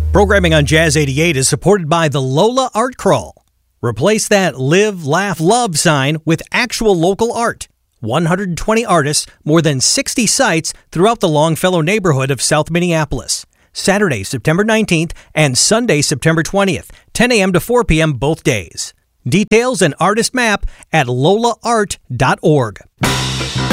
Programming on Jazz 88 is supported by the Lola Art Crawl. Replace that live, laugh, love sign with actual local art. 120 artists, more than 60 sites throughout the Longfellow neighborhood of South Minneapolis. Saturday, September 19th and Sunday, September 20th, 10 a.m. to 4 p.m. both days. Details and artist map at lolaart.org.